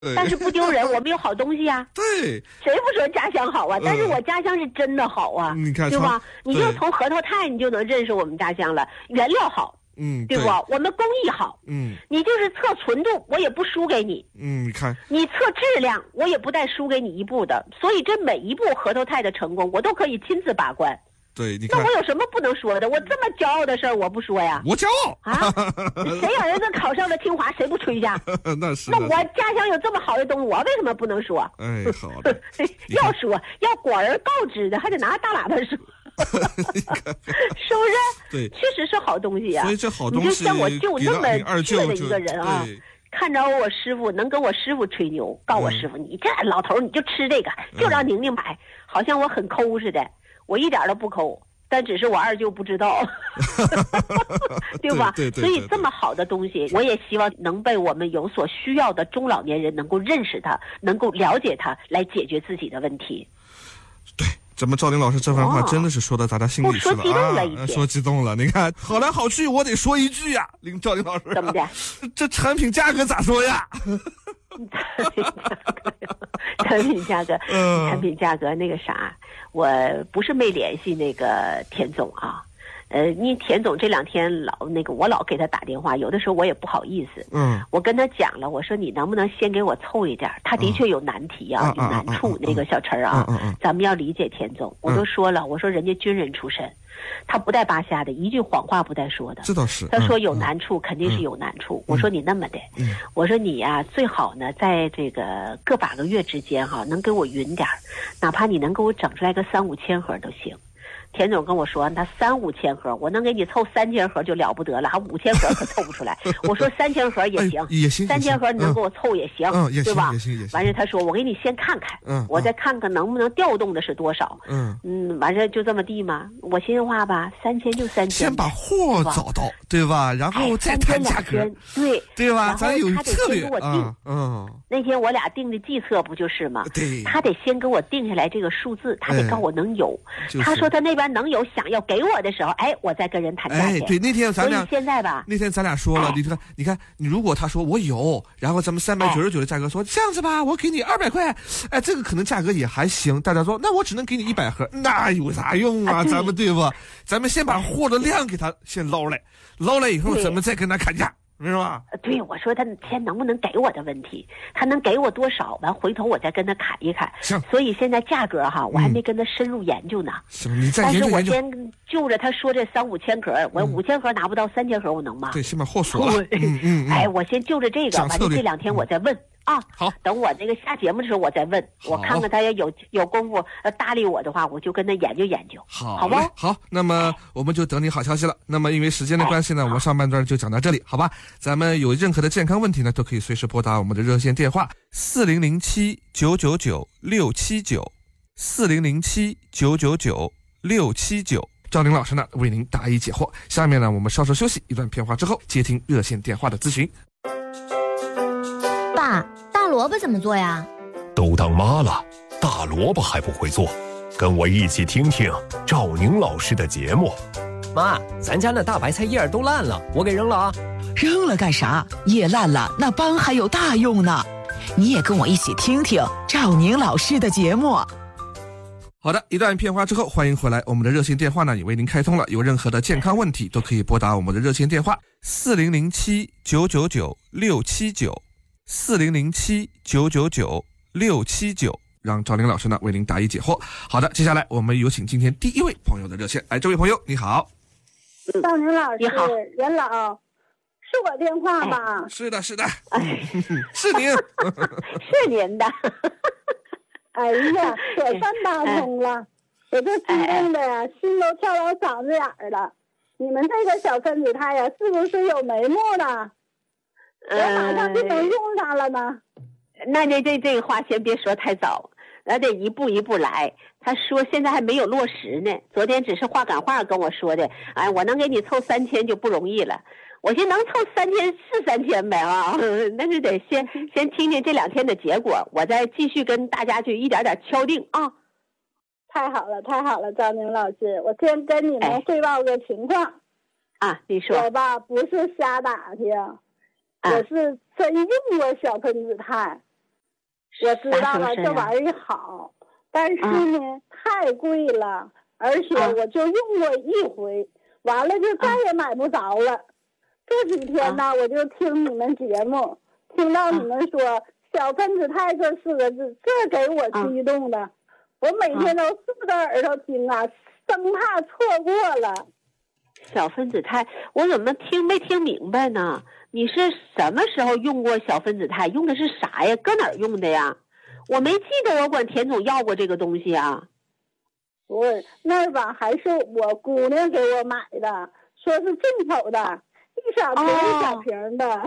但是不丢人，我们有好东西呀。 对， 谁不说家乡好啊？但是我家乡是真的好啊， 你看， 对吧？你就从核桃太，你就能认识我们家乡了。原料好，对不？我们工艺好，你就是测纯度，我也不输给你， 你看， 你测质量，我也不带输给你一步的。所以这每一步核桃太的成功，我都可以亲自把关。 对，你看， 那我有什么不能说的？我这么骄傲的事儿，我不说呀。 我骄傲啊！谁儿子考上了清华，谁不吹去？ 那是。 那我家乡有这么好的东西，我为什么不能说？ 哎，好的。 要说要广而告之的，还得拿大喇叭说，是不是？ 对， 确实是好东西啊。 所以这好东西， 你就像我舅那么倔的一个人啊。看着我师傅能跟我师傅吹牛，告我师傅，你这老头你就吃这个，就让宁宁买，好像我很抠似的。我一点都不抠，但只是我二舅不知道，对吧？ 对。 所以这么好的东西，我也希望能被我们有所需要的中老年人能够认识它，能够了解它，来解决自己的问题。 对，咱们赵玲老师这番话真的是说到大家心里去了， 说激动了一些， 说激动了。你看，好来好去，我得说一句呀，赵玲老师， 怎么的？ 这产品价格咋说呀？ 产品价格那个啥，我不是没联系那个田总啊，你田总这2天我老给他打电话，有的时候我也不好意思，我跟他讲了，我说你能不能先给我凑一点，他的确有难题啊，有难处，那个小陈啊，咱们要理解田总，我都说了，我说人家军人出身。他不带扒瞎的，一句谎话不带说的。 这倒是。 他说有难处，肯定是有难处。我说你那么的，我说你呀，最好呢，在这个个把个月之间哈，能给我匀点，哪怕你能给我整出来个3、5千盒都行。田总跟我说，那3、5千盒，我能给你凑3千盒就了不得了，还5千盒可凑不出来。我说3千盒也行， 也行，3 千盒你能给我凑也行，对吧？ 也行。 完事他说，我给你先看看，我再看看能不能调动的是多少。完事就这么地嘛。我心里话吧，3000就3000， 先把货找到，对吧？然后再谈价格，对吧？咱有策略啊。 那天我俩定的计策不就是吗？ 对， 他得先给我定下来这个数字，他得告我能有。他说他那边能有，想要给我的时候，我再跟人谈价钱。 对，那天咱俩现在吧， 那天咱俩说了，你看，你如果他说我有，然后咱们399的价格说这样子吧，我给你200块，这个可能价格也还行。大家说那我只能给你100盒，那有啥用啊？咱们对吧？咱们先把货的量给他先捞来以后，咱们再跟他砍价。是吧？ 对，我说他钱能不能给我的问题，他能给我多少，完回头我再跟他砍一砍。 行， 所以现在价格哈，我还没跟他深入研究呢。 行，你再研究研究。 但是我先就着他说这3、5千盒，我5千盒拿不到3千盒，我能吗？ 对，先把货锁了。 我先就着这个，反正这2天我再问。 好， 等我那个下节目的时候我再问，我看看他要有功夫搭理我的话，我就跟他研究研究，好吧？ 好，那么我们就等你好消息了。那么因为时间的关系呢，我们上半段就讲到这里，好吧？咱们有任何的健康问题呢，都可以随时拨打我们的热线电话4007-999-679，4007-999-679，赵玲老师呢为您答疑解惑。下面呢，我们稍事休息一段片花之后，接听热线电话的咨询。 爸，大萝卜怎么做呀？ 都当妈了，大萝卜还不会做？跟我一起听听赵宁老师的节目。 妈，咱家那大白菜叶都烂了，我给扔了啊。 扔了干啥？叶烂了，那帮还有大用呢。你也跟我一起听听赵宁老师的节目。 好的，一段片花之后，欢迎回来。我们的热线电话呢也为您开通了，有任何的健康问题都可以拨打我们的热线电话4007-999-679，4007-999-679，让赵玲老师呢为您答疑解惑。好的，接下来我们有请今天第一位朋友的热线。这位朋友你好。 赵宁老师， 你好， 人老，是我电话吧？ 是的，是您， 是您的。 哎呀，可算打通了，我这激动的呀，心都跳到嗓子眼儿了。你们这个小分子胎呀，是不是有眉目呢？我马上就能用上了呢。 那这个话先别说太早，那得一步一步来。他说现在还没有落实呢，昨天只是话赶话跟我说的。我能给你凑3000就不容易了。我寻思能凑3000是3000呗啊，但是得先听听这2天的结果，我再继续跟大家去一点点敲定啊。 太好了，太好了，赵宁老师，我先跟你们汇报个情况。 你说。 我吧不是瞎打听，我是真用过小分子肽， 我知道了，这玩意儿好，但是呢，太贵了，而且我就用过一回，完了就再也买不着了。这几天呢，我就听你们节目，听到你们说小分子肽这4个字，这给我激动的，我每天都竖着耳朵听啊，生怕错过了。 小分子肽，我怎么没听明白呢？你是什么时候用过小分子肽？用的是啥呀？搁哪儿用的呀？我没记得我管田总要过这个东西啊。 那吧还是我姑娘给我买的，说是进口的，一小瓶一小瓶的。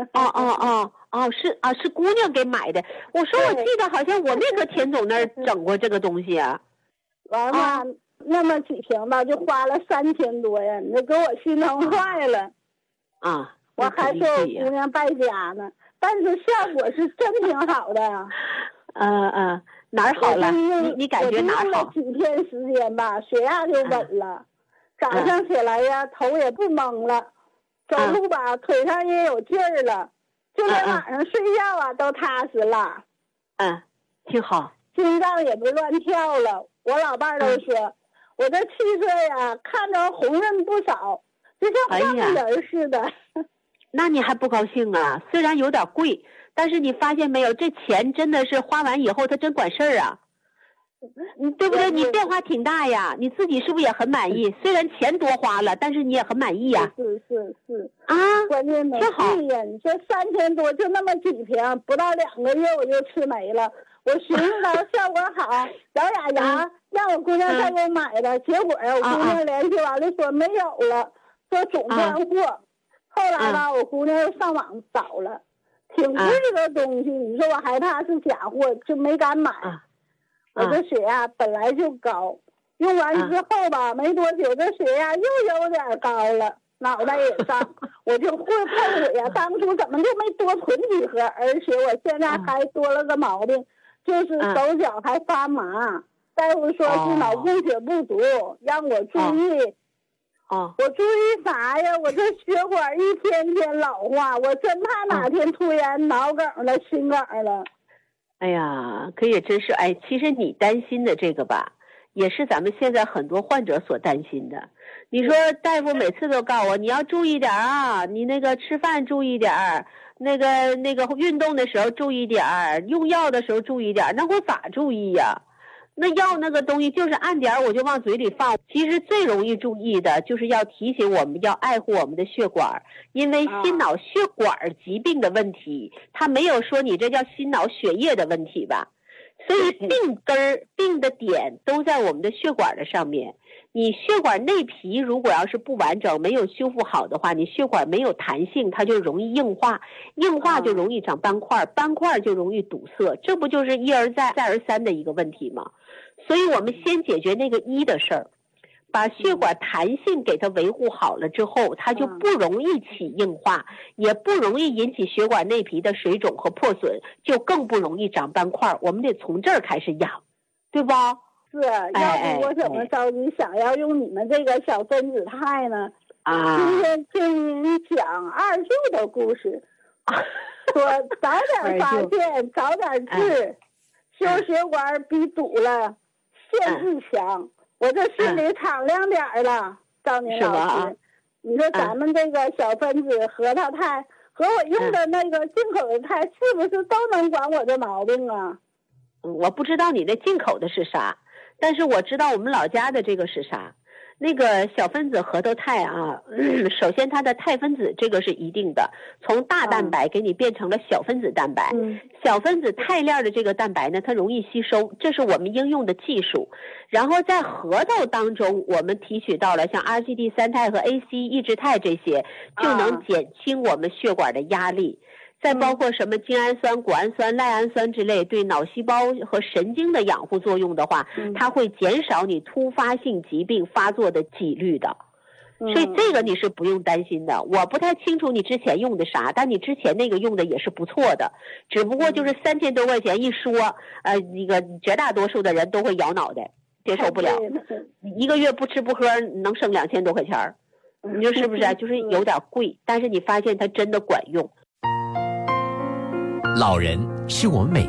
是姑娘给买的。我说我记得好像我没搁田总那儿整过这个东西啊。 完了，那么几瓶吧，就花了3000多呀，你这给我心疼坏了。我还说我姑娘败家呢，但是效果是真挺好的。 哪儿好了？你感觉哪儿好？ 我用了几天时间吧，血压就稳了，早上起来呀，头也不懵了，走路吧，腿上也有劲儿了，就连晚上睡觉啊都踏实了。 挺好， 心脏也不乱跳了。我老伴都说，我这气色呀，看着红润不少，就像换个人似的。 那你还不高兴啊？虽然有点贵，但是你发现没有，这钱真的是花完以后，它真管事儿啊，对不对？你变化挺大呀，你自己是不是也很满意？虽然钱多花了，但是你也很满意呀。 是关键没对呀，你这3000多就那么几瓶，不到2个月我就吃没了。我寻思着效果好，咬牙让我姑娘再给我买的，结果呀，我姑娘联系完了说没有了，说总断货。后来吧，我姑娘又上网找了，挺贵的东西，你说我害怕是假货，就没敢买。我这血压本来就高，用完之后吧，没多久这血压又有点高了，脑袋也胀，我就后悔呀，当初怎么就没多囤几盒？而且我现在还多了个毛病，就是手脚还发麻。大夫说是脑供血不足，让我注意。我注意啥呀？我这血管一天天老化，我真怕哪天突然脑梗了、心梗了。 哎呀，可也真是其实你担心的这个吧，也是咱们现在很多患者所担心的。你说大夫每次都告诉我，你要注意点啊，你那个吃饭注意点，那个运动的时候注意点，用药的时候注意点，那我咋注意呀？那药那个东西就是按点我就往嘴里放。其实最容易注意的就是要提醒我们要爱护我们的血管，因为心脑血管疾病的问题，它没有说你这叫心脑血液的问题吧。所以病的点都在我们的血管的上面。你血管内皮如果要是不完整，没有修复好的话，你血管没有弹性，它就容易硬化，硬化就容易长斑块，斑块就容易堵塞，这不就是一而再再而三的一个问题吗？所以我们先解决那个的事儿，把血管弹性给它维护好了之后，它就不容易起硬化，也不容易引起血管内皮的水肿和破损，就更不容易长斑块。我们得从这儿开始养，对不？ 是，要不我怎么着急想要用你们这个小分子肽呢？今天听您讲二舅的故事，说早点发现早点治，修血管比堵了限制强。我这心里敞亮点了。赵宁老师，你说咱们这个小分子核桃肽和我用的那个进口的肽是不是都能管我这毛病啊？ 我不知道你那进口的是啥，但是我知道我们老家的这个是啥。那个小分子核桃肽啊，首先它的肽分子这个是一定的，从大蛋白给你变成了小分子蛋白。小分子肽链的这个蛋白呢，它容易吸收，这是我们应用的技术。然后在核桃当中，我们提取到了像 RGD3肽和 AC 抑制肽这些，就能减轻我们血管的压力。再包括什么精氨酸、谷氨酸、赖氨酸之类对脑细胞和神经的养护作用的话，它会减少你突发性疾病发作的几率的。所以这个你是不用担心的。我不太清楚你之前用的啥，但你之前那个用的也是不错的，只不过就是3000多块钱一说，那个绝大多数的人都会摇脑袋，接受不了。一个月不吃不喝能省2000多块钱，你说是不是？就是有点贵，但是你发现它真的管用。 老人是我们每